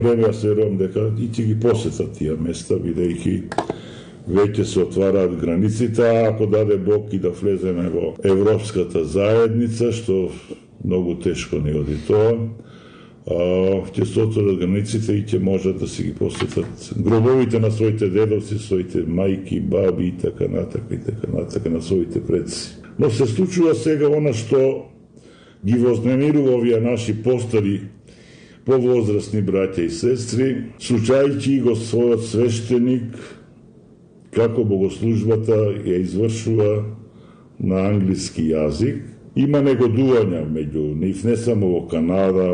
Време јас верувам дека и ќе ги посетат тие места, бидејќи веќе се отвараат границите, а ако даде Бог и да влеземе во Европската заедница, што многу тешко не оди тоа, ќе се отворат границите и ќе можат да си ги посетат гробовите на своите дедовци, своите мајки, баби и така натака на своите предци. Но се случува сега она што ги вознемирува овие наши постари, повозрастни браќа и сестри, слушајќи го својот свештеник како богослужбата ја извршува на англиски јазик. Има негодувања меѓу нив, не само во Канада,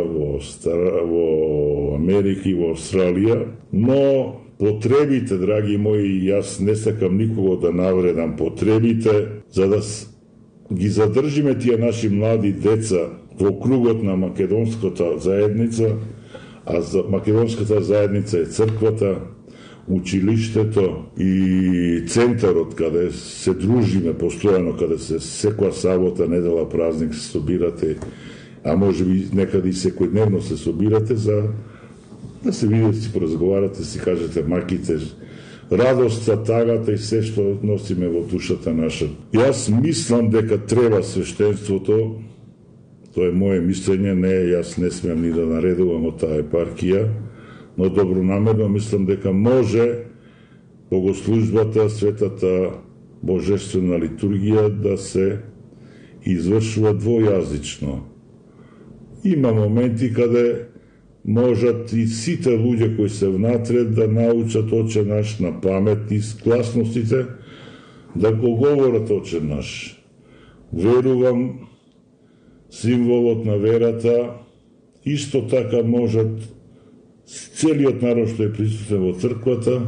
во Америка и во Австралија, но потребите, драги мои, јас не сакам никого да навредам, потребите за да ги задржиме тие наши млади деца во кругот на македонската заедница, а за македонската заедница е црквата, училиштето и центарот каде се дружиме постојано, каде се секоја сабота, недела, празник се собирате, а може би некаде и секојдневно се собирате за да се видите, си поразговарате, си кажете маките, радоста, тагата и се што носиме во душата наша. Јас мислам дека треба свештенството, тоа е моје мислење, јас не смеам ни да наредувам од таа епархија, но добронамерно мислам дека може богослужбата, светата божествена литургија да се извршува двојазично. Има моменти каде можат и сите луѓе кои се внатре да научат Оче наш на памет и гласностите да го говорат Оче наш. Верувам, символот на верата исто така можат целиот народ што е присутен во црквата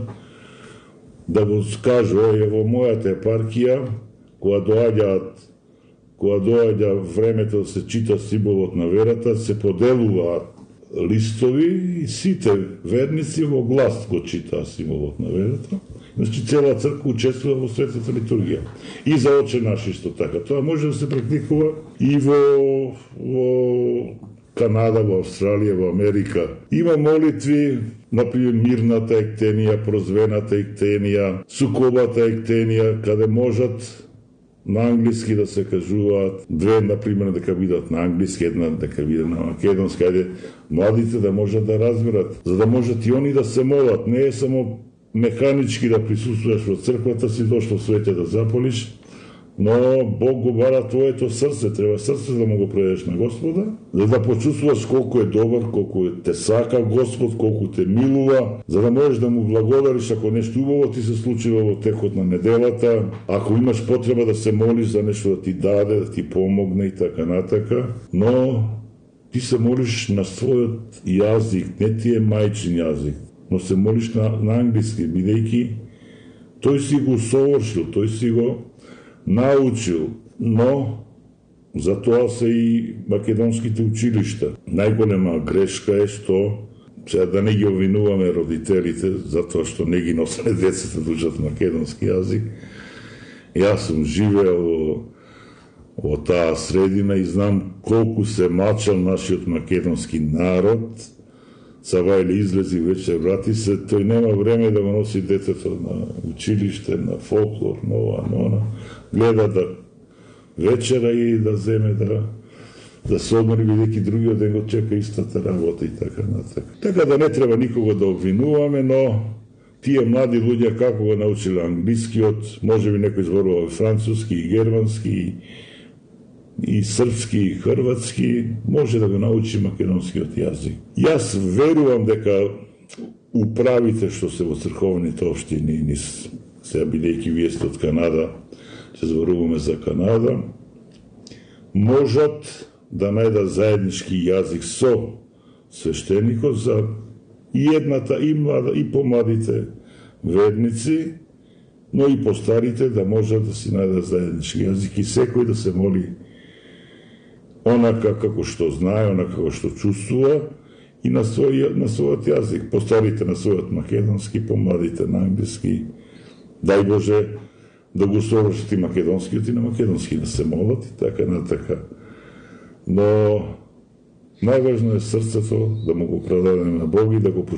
да го скажува во мојата епархија, кога доаѓа времето да се чита символот на верата, се поделуваат листови и сите верници во глас го читаа символот на верата. Значи цела црква учествува во светата литургија. И за Оче наш исто така. Тоа може да се практикува и во Канада, во Австралија, во Америка. Има молитви, например, мирната ектенија, прозвената ектенија, сукобата ектенија, каде можат на англиски да се кажуваат, две, например, дека бидат на англиски, една дека биде на македонски, ајде, младите да можат да разберат, за да можат и они да се молат. Не е само механички да присуствуваш во црквата, си дошло свеќе да заполиш, но Бог го бара твоето срце, треба срце да му го предадеш на Господа, за да почувствуваш колку е добар, колку те сака Господ, колку те милува, за да можеш да му благодариш ако нешто убаво ти се случило во текот на неделата, ако имаш потреба да се молиш за нешто да ти даде, да ти помогне и така натака, но ти се молиш на својот јазик, не ти е мајчин јазик, но се молиш на англиски, бидејќи тој си го совршил, тој си го научил, но за тоа се и македонските училишта. Најголема грешка е што, сега да не ги обвинуваме родителите, затоа што не ги носеле децата да учат македонски јазик. Јас сум живеел во таа средина и знам колку се мачал нашиот македонски народ. Сава или излези вече врати се, тој нема време да го носи детето на училиште, на фолклор, на ова, на она. Гледа да вечера и да земе да се одмори, бидејќи другиот ден го чека истата работа и така натака. Така да не треба никого да обвинуваме, но тие млади луѓе како го научиле англискиот, може би некој зборува француски и германски и српски и хрватски, може да го научи македонскиот јазик. Јас верувам дека управите што се во црковните општини, сега бидејќи вие сте од Канада, ќе зборуваме за Канада, можат да најдат заеднички јазик со свештеникот за и едната, и млада, и помладите верници, но и постарите да можат да си најдат заеднички јазик и секој да се моли онака како што знае, онака како што чувствува и на својот јазик. Постарите на својот македонски, помладите на англиски. Дај Боже да го совршат и македонскиот и на македонски да се молат и така натака. Но Най-важно е сърцето да му го предадем на Бог и да го